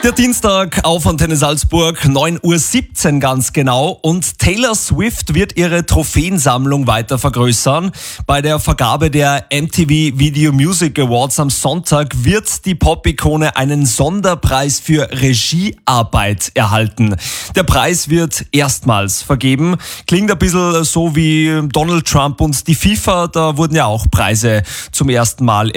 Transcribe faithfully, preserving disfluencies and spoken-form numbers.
Der Dienstag auf Antenne Salzburg, neun Uhr siebzehn ganz genau. Und Taylor Swift wird ihre Trophäensammlung weiter vergrößern. Bei der Vergabe der M T V Video Music Awards am Sonntag wird die Pop-Ikone einen Sonderpreis für Regiearbeit erhalten. Der Preis wird erstmals vergeben. Klingt ein bisschen so wie Donald Trump und die FIFA. Da wurden ja auch Preise zum ersten Mal